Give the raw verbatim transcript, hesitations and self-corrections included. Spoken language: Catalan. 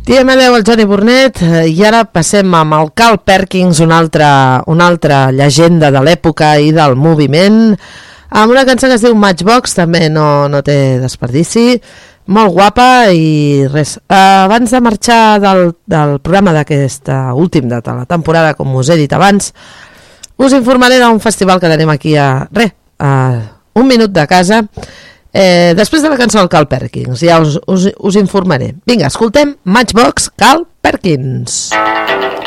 Diem adeu al Johnny Burnett i ara passem amb el Carl Perkins, una altra, una altra llegenda de l'època i del moviment, amb una cançó que es diu Matchbox, també no, no té desperdici, molt guapa i res. Abans de marxar del, del programa d'aquesta últim de la temporada, com us he dit abans, us informaré d'un festival que tenim aquí a, re, a un minut de casa. Eh, després de la cançó del Carl Perkins ja us, us, us informaré. Vinga, escoltem Matchbox, Carl Perkins.